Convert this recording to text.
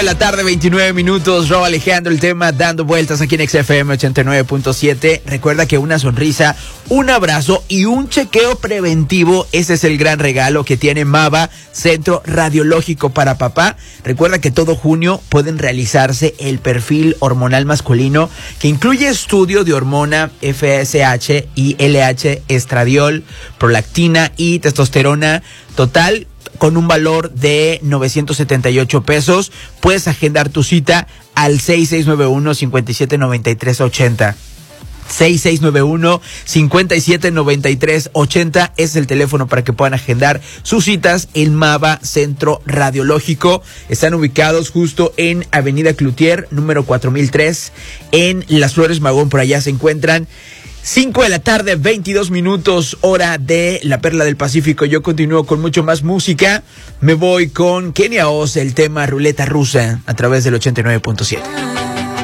La tarde, 29 minutos, Rob Alejandro, el tema dando vueltas aquí en XFM 89.7. Recuerda que una sonrisa, un abrazo y un chequeo preventivo, ese es el gran regalo que tiene MAVA, Centro Radiológico para Papá. Recuerda que todo junio pueden realizarse el perfil hormonal masculino, que incluye estudio de hormona FSH y LH, estradiol, prolactina y testosterona total, con un valor de 978 pesos. Puedes agendar tu cita al 6691-579380. 6691-579380 es el teléfono para que puedan agendar sus citas en MAVA Centro Radiológico. Están ubicados justo en Avenida Cloutier, número 4003, en Las Flores Magón. Por allá se encuentran. 5 de la tarde, 22 minutos, hora de la Perla del Pacífico. Yo continúo con mucho más música. Me voy con Kenia Oz, el tema Ruleta Rusa, a través del 89.7.